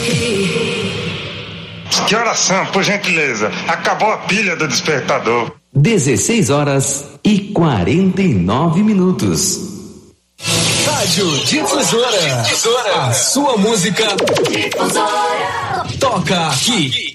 Que horas são, por gentileza? Acabou a pilha do despertador. 16h49. Rádio Difusora. A sua música. Difusora. Toca aqui.